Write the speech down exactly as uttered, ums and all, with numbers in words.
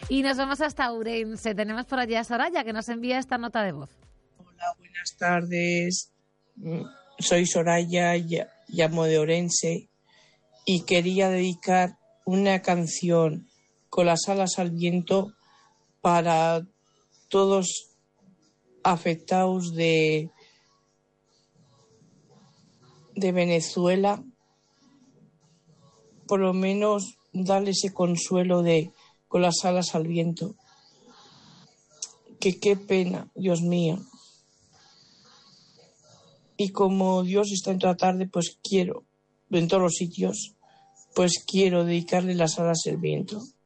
Y nos vamos hasta Ourense. Tenemos por allí a Soraya, que nos envía esta nota de voz. Hola, buenas tardes. Soy Soraya, llamo de Ourense y quería dedicar una canción con las alas al viento para todos afectados de, de Venezuela, por lo menos darle ese consuelo de con las alas al viento. Que qué pena, Dios mío. Y como Dios está en toda tarde, pues quiero, en todos los sitios, pues quiero dedicarle las alas al viento.